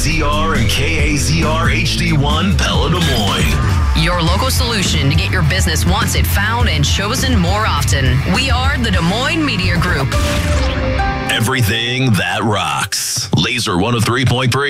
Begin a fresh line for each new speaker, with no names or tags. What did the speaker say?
KZR and KAZR HD1 Pella Des Moines.
Your local solution to get your business wanted, found, and chosen more often. We are the Des Moines Media Group.
Everything that rocks. Laser 103.3.